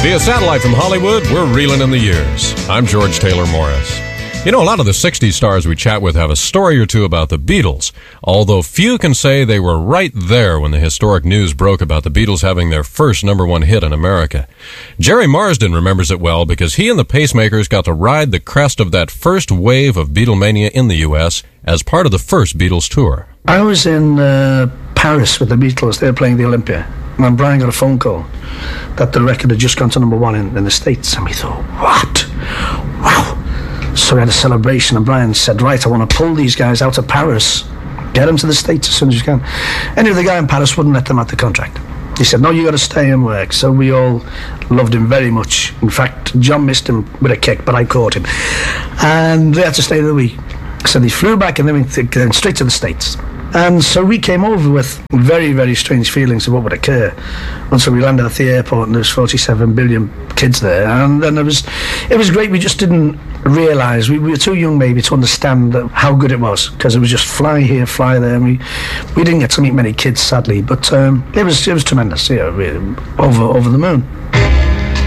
Via satellite from Hollywood, we're reeling in the years. I'm George Taylor Morris. You know, a lot of the 60s stars we chat with have a story or two about the Beatles, although few can say they were right there when the historic news broke about the Beatles having their first #1 hit in America. Jerry Marsden remembers it well because he and the Pacemakers got to ride the crest of that first wave of Beatlemania in the U.S. as part of the first Beatles tour. I was in Paris with the Beatles. They were playing the Olympia. And Brian got a phone call that the record had just gone to #1 in the States. And we thought, what? Wow. So we had a celebration, and Brian said, right, I want to pull these guys out of Paris, get them to the States as soon as you can. Anyway, the guy in Paris wouldn't let them out the contract. He said, no, you got to stay and work. So we all loved him very much. In fact, John missed him with a kick, but I caught him. And they had to stay the week. So they flew back and then went straight to the States. And so we came over with very, very strange feelings of what would occur. And so we landed at the airport, and there was 47 billion kids there. And then it was great. We just didn't realise. We were too young maybe to understand how good it was, because it was just fly here, fly there. And we didn't get to meet many kids, sadly. But it was tremendous, yeah, really, over the moon.